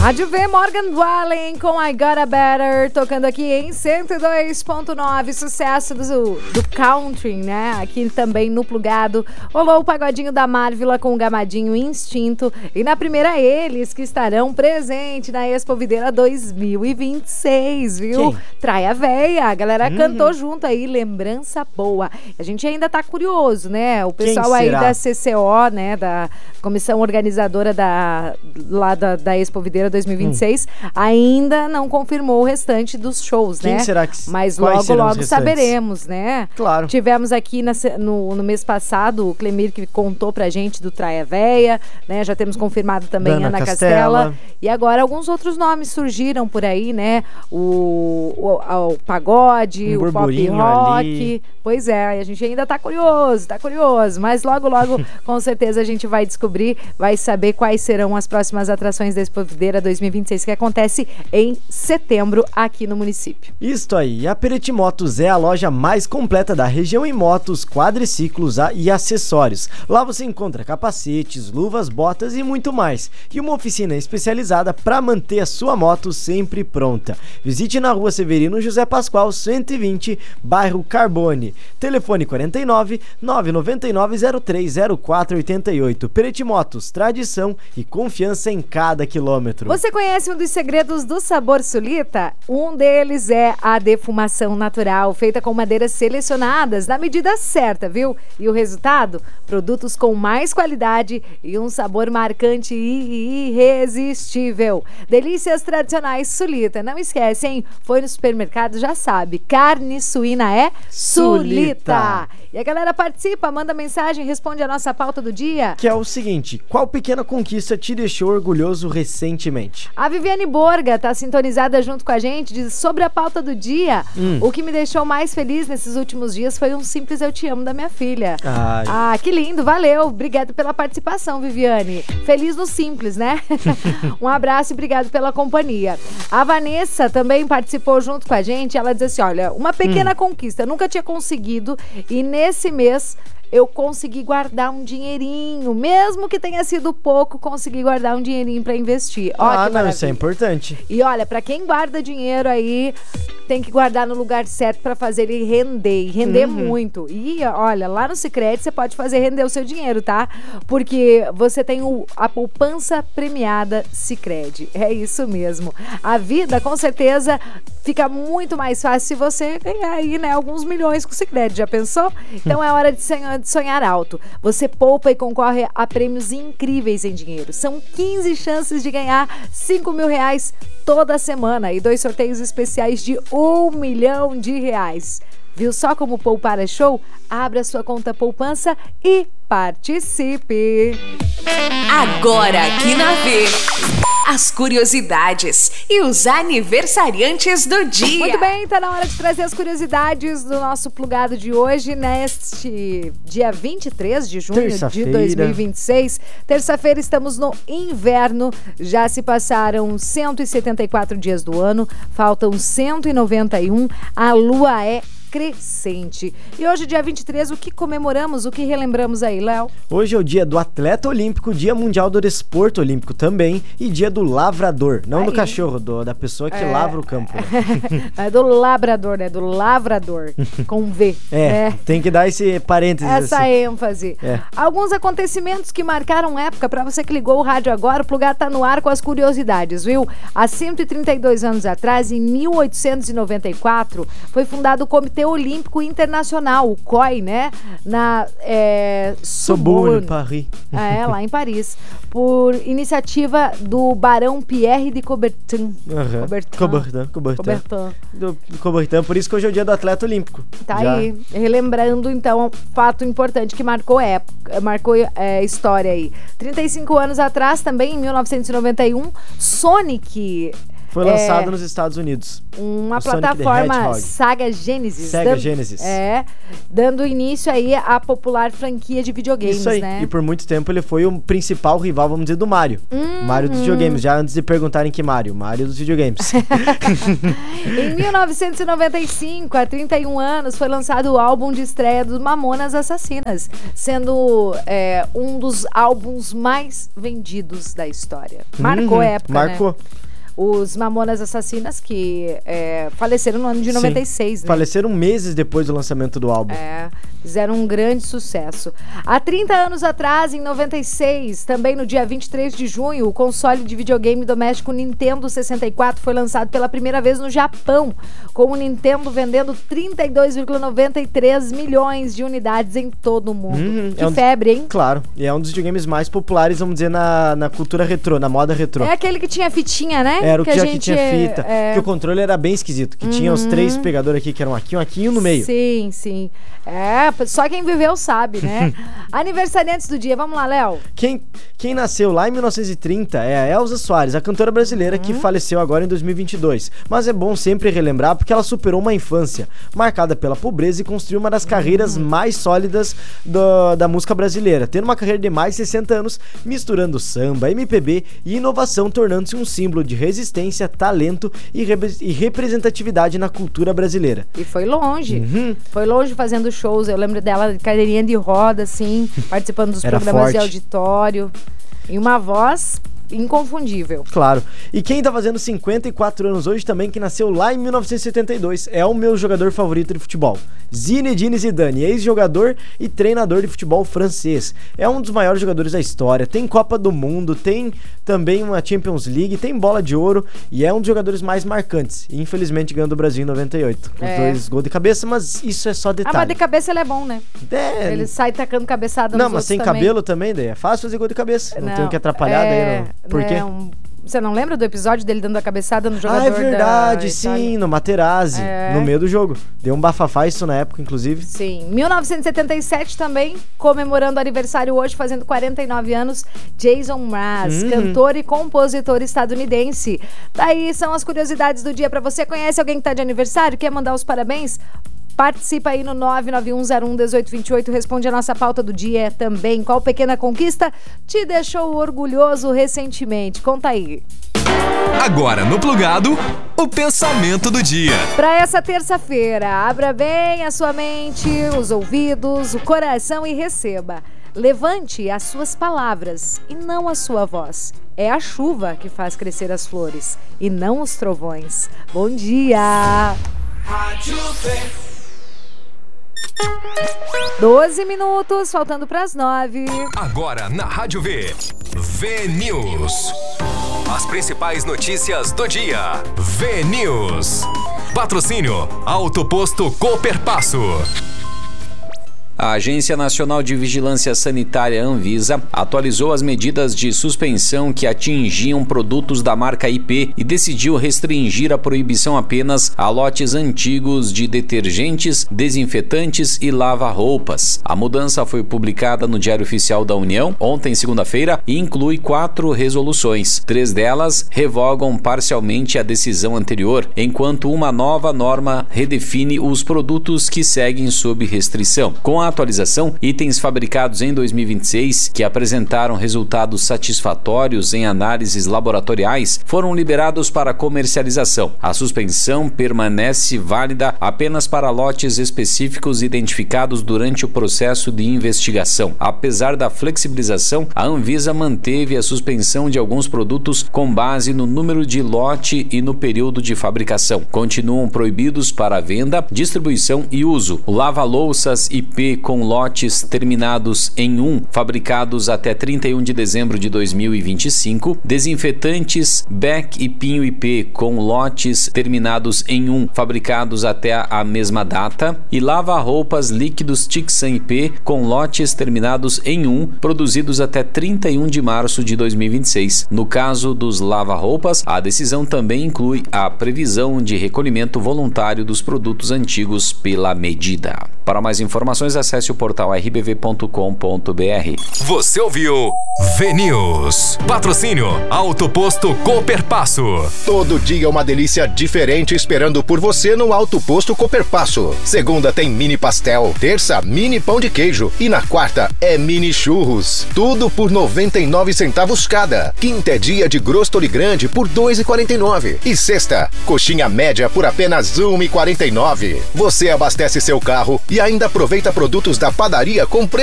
Rádio V, Morgan Wallen com I Gotta Better, tocando aqui em 102.9, sucesso do country, né? Aqui também no Plugado. Rolou o pagodinho da Marvila com o Gamadinho Instinto. E na primeira, eles que estarão presentes na Expo Videira 2026, viu? Quem? Traia Véia. A galera cantou junto aí, lembrança boa. A gente ainda tá curioso, né? O pessoal aí da CCO, né? Da comissão organizadora da Expo Videira 2026, ainda não confirmou o restante dos shows, Quem né? será que Mas quais logo saberemos, né? Claro. Tivemos aqui no mês passado o Clemir que contou pra gente do Traia Véia, né? Já temos confirmado também Dana Ana Castela. E agora alguns outros nomes surgiram por aí, né? O pagode, o pop rock. Ali. Pois é, a gente ainda tá curioso, mas logo com certeza a gente vai descobrir, vai saber quais serão as próximas atrações da Expo Videira 2026, que acontece em setembro aqui no município. Isto aí, a Pereti Motos é a loja mais completa da região em motos, quadriciclos e acessórios. Lá você encontra capacetes, luvas, botas e muito mais. E uma oficina especializada para manter a sua moto sempre pronta. Visite na Rua Severino José Pascoal, 120, bairro Carbone. Telefone 49 999 03 0488. Pereti Motos, tradição e confiança em cada quilômetro. Você conhece um dos segredos do sabor Sulita? Um deles é a defumação natural, feita com madeiras selecionadas na medida certa, viu? E o resultado? Produtos com mais qualidade e um sabor marcante e irresistível. Delícias tradicionais Sulita. Não esquece, hein? Foi no supermercado, já sabe. Carne suína é Sulita. E a galera participa, manda mensagem, responde a nossa pauta do dia. Que é o seguinte: qual pequena conquista te deixou orgulhoso recentemente? A Viviane Borga tá sintonizada junto com a gente, diz sobre a pauta do dia. O que me deixou mais feliz nesses últimos dias foi um simples eu te amo da minha filha. Ai. Ah, que lindo, valeu. Obrigado pela participação, Viviane. Feliz no simples, né? Um abraço e obrigado pela companhia. A Vanessa também participou junto com a gente. Ela diz assim, olha, uma pequena conquista, eu nunca tinha conseguido e nesse mês eu consegui guardar um dinheirinho, mesmo que tenha sido pouco, consegui guardar um dinheirinho pra investir. Ó, não, isso é importante. E olha, pra quem guarda dinheiro aí, tem que guardar no lugar certo pra fazer ele render, e render muito. E olha, lá no Sicredi você pode fazer render o seu dinheiro, tá? Porque você tem a poupança premiada Sicredi. É isso mesmo. A vida, com certeza, fica muito mais fácil se você ganhar aí, né, alguns milhões com o Sicredi. Já pensou? Então é hora de sonhar alto. Você poupa e concorre a prêmios incríveis em dinheiro. São 15 chances de ganhar R$5 mil toda semana e 2 sorteios especiais de R$1 milhão. Viu só como poupar é show? Abra sua conta poupança e participe! Agora aqui na V, as curiosidades e os aniversariantes do dia. Muito bem, tá na hora de trazer as curiosidades do nosso plugado de hoje, neste dia 23 de junho de 2026. Terça-feira estamos no inverno, já se passaram 174 dias do ano, faltam 191, a lua é crescente. E hoje, dia 23, o que comemoramos, o que relembramos aí, Léo? Hoje é o dia do atleta olímpico, dia mundial do desporto olímpico também e dia do lavrador, não aí. Do cachorro, da pessoa que lavra o campo. É do labrador, né? Do lavrador, com V. Tem que dar esse parênteses. Essa ênfase. Alguns acontecimentos que marcaram época, pra você que ligou o rádio agora, o Plugado tá no ar com as curiosidades, viu? Há 132 anos atrás, em 1894, foi fundado o Comitê Olímpico Internacional, o COI, né? Na Sorbonne, Paris. Lá em Paris. Por iniciativa do Barão Pierre de Coubertin. Coubertin, por isso que hoje é o dia do atleta olímpico. Tá aí, relembrando então um fato importante que marcou história aí. 35 anos atrás, também em 1991, Sonic Foi lançado nos Estados Unidos. Uma o Sonic plataforma Sega Genesis. Sega Genesis. Dando início aí à popular franquia de videogames, Isso aí. né? E por muito tempo ele foi o principal rival, vamos dizer, do Mario. Mario dos videogames, já antes de perguntarem que Mario dos videogames. Em 1995, há 31 anos, foi lançado o álbum de estreia dos Mamonas Assassinas, sendo um dos álbuns mais vendidos da história. Marcou a época, Marcou. né? Os Mamonas Assassinas que faleceram no ano de 96, né? Faleceram meses depois do lançamento do álbum. Fizeram um grande sucesso. Há 30 anos atrás, em 96, também no dia 23 de junho, o console de videogame doméstico Nintendo 64 foi lançado pela primeira vez no Japão, com o Nintendo vendendo 32,93 milhões de unidades em todo o mundo. Que febre, hein? Claro, e é um dos videogames mais populares, vamos dizer, na cultura retrô, na moda retrô. É aquele que tinha fitinha, né? Era o que tinha fita, que o controle era bem esquisito, que tinha os 3 pegadores aqui, que eram aqui, um aqui e um no meio. Sim, sim. Só quem viveu sabe, né? Aniversariantes do dia, vamos lá, Léo. Quem nasceu lá em 1930 é a Elza Soares, a cantora brasileira que faleceu agora em 2022. Mas é bom sempre relembrar porque ela superou uma infância marcada pela pobreza e construiu uma das carreiras mais sólidas da música brasileira, tendo uma carreira de mais de 60 anos, misturando samba, MPB e inovação, tornando-se um símbolo de resistência, talento e representatividade na cultura brasileira. E foi longe. Foi longe fazendo shows. Eu lembro dela de cadeirinha de roda, assim, participando dos programas de auditório. E uma voz inconfundível. Claro. E quem tá fazendo 54 anos hoje também, que nasceu lá em 1972, é o meu jogador favorito de futebol. Zinedine Zidane, ex-jogador e treinador de futebol francês. É um dos maiores jogadores da história, tem Copa do Mundo, tem também uma Champions League, tem bola de ouro e é um dos jogadores mais marcantes. E infelizmente ganhou do Brasil em 98. Os 2 gols de cabeça, mas isso é só detalhe. Mas de cabeça ele é bom, né? Ele sai tacando cabeçada nos outros. Não, mas sem cabelo também, daí é fácil fazer gol de cabeça. Não tem que atrapalhar daí. Por quê? Você não lembra do episódio dele dando a cabeçada no jogador? É verdade, sim, no Materazzi, no meio do jogo. Deu um bafafá isso na época, inclusive. Sim. 1977 também, comemorando aniversário hoje, fazendo 49 anos, Jason Mraz, cantor e compositor estadunidense. Daí são as curiosidades do dia pra você. Conhece alguém que tá de aniversário? Quer mandar os parabéns? Participa aí no 991011828, responde a nossa pauta do dia também. Qual pequena conquista te deixou orgulhoso recentemente? Conta aí. Agora no Plugado, o pensamento do dia. Para essa terça-feira, abra bem a sua mente, os ouvidos, o coração e receba. Levante as suas palavras e não a sua voz. É a chuva que faz crescer as flores e não os trovões. Bom dia! 12 minutos, faltando para as 9. Agora na Rádio V, V-News. As principais notícias do dia. V-News. Patrocínio Autoposto Cooperpasso. A Agência Nacional de Vigilância Sanitária Anvisa atualizou as medidas de suspensão que atingiam produtos da marca IP e decidiu restringir a proibição apenas a lotes antigos de detergentes, desinfetantes e lava-roupas. A mudança foi publicada no Diário Oficial da União ontem, segunda-feira, e inclui 4 resoluções. 3 delas revogam parcialmente a decisão anterior, enquanto uma nova norma redefine os produtos que seguem sob restrição. Com a atualização, itens fabricados em 2026 que apresentaram resultados satisfatórios em análises laboratoriais foram liberados para comercialização. A suspensão permanece válida apenas para lotes específicos identificados durante o processo de investigação. Apesar da flexibilização, a Anvisa manteve a suspensão de alguns produtos com base no número de lote e no período de fabricação. Continuam proibidos para venda, distribuição e uso o lava-louças IP com lotes terminados em 1, fabricados até 31 de dezembro de 2025, desinfetantes Beck e Pinho IP com lotes terminados em 1, fabricados até a mesma data, e lava-roupas líquidos Tixan IP com lotes terminados em 1, produzidos até 31 de março de 2026. No caso dos lava-roupas, a decisão também inclui a previsão de recolhimento voluntário dos produtos antigos pela medida. Para mais informações, acesse o portal rbv.com.br. Você ouviu VNews. Patrocínio Auto Posto Cooperpasso. Todo dia uma delícia diferente esperando por você no Auto Posto Cooperpasso. Segunda tem mini pastel, terça mini pão de queijo e na quarta é mini churros. Tudo por 99 centavos cada. Quinta é dia de grosstoli grande por 2,49. E sexta, coxinha média por apenas 1,49. Você abastece seu carro e ainda aproveita produtos da padaria com preço